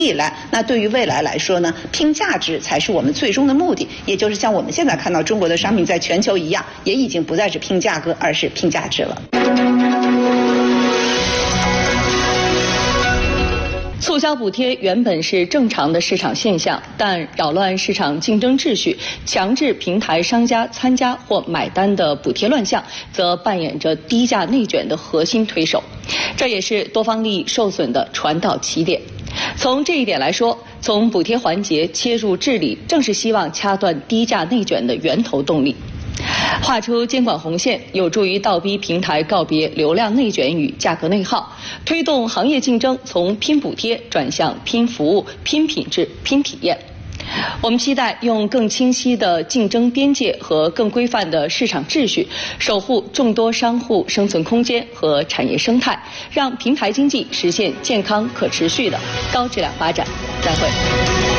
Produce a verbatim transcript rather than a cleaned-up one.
以来，那对于未来来说呢，拼价值才是我们最终的目的，也就是像我们现在看到中国的商品在全球一样，也已经不再是拼价格，而是拼价值了。 促销补贴原本是正常的市场现象，但扰乱市场竞争秩序、强制平台商家参加或买单的补贴乱象，则扮演着低价内卷的核心推手，这也是多方利益受损的传导起点。从这一点来说，从补贴环节切入治理，正是希望掐断低价内卷的源头动力。画出监管红线，有助于倒逼平台告别流量内卷与价格内耗，推动行业竞争从拼补贴转向拼服务、拼品质、拼体验。我们期待用更清晰的竞争边界和更规范的市场秩序，守护众多商户生存空间和产业生态，让平台经济实现健康可持续的高质量发展。再会。